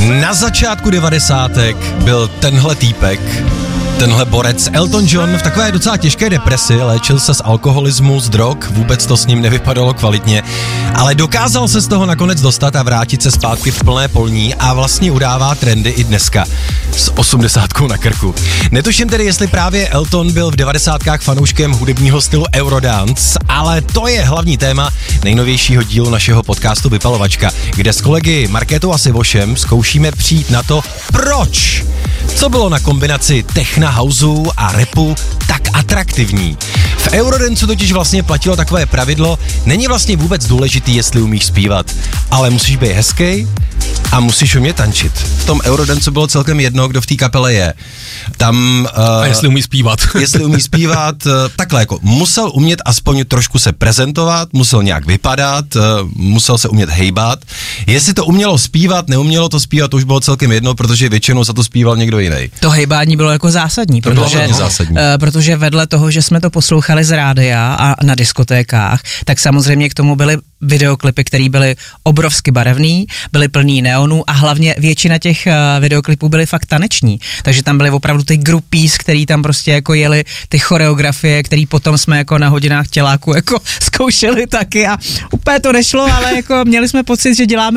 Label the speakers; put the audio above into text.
Speaker 1: Na začátku 90. byl tenhle týpek, tenhle borec Elton John v takové docela těžké depresi, léčil se z alkoholismu, z drog, vůbec to s ním nevypadalo kvalitně, ale dokázal se z toho nakonec dostat a vrátit se zpátky v plné polní a vlastně udává trendy i dneska s 80 na krku. Netuším tedy, jestli právě Elton byl v 90kách fanouškem hudebního stylu Eurodance, ale to je hlavní téma nejnovějšího dílu našeho podcastu Vypalovačka, kde s kolegy Markétou a Sivošem zkoušíme přijít na to, proč. Co bylo na kombinaci techna, houseu a rapu tak atraktivní? V Eurodancu totiž vlastně platilo takové pravidlo, není vlastně vůbec důležitý, jestli umíš zpívat, ale musíš být hezký a musíš umět tančit. V tom Eurodancu bylo celkem jedno, kdo v té kapele je. Tam...
Speaker 2: a jestli umí zpívat.
Speaker 1: Jestli umí zpívat, takhle jako musel umět aspoň trošku se prezentovat, musel nějak vypadat, musel se umět hejbat. Jestli to umělo zpívat, neumělo to zpívat, to už bylo celkem jedno, protože většinou za to zpíval někdo jiný.
Speaker 3: To hejbání bylo jako zásadní, protože vedle toho, že jsme to poslouchali z rádia a na diskotékách, tak samozřejmě k tomu byly videoklipy, které byly obrovsky barevný, byly plný neonů a hlavně většina těch videoklipů byly fakt taneční. Takže tam byly opravdu ty groupies, který tam prostě jako jeli ty choreografie, který potom jsme jako na hodinách těláku jako zkoušeli taky a úplně to nešlo, ale jako měli jsme pocit, že děláme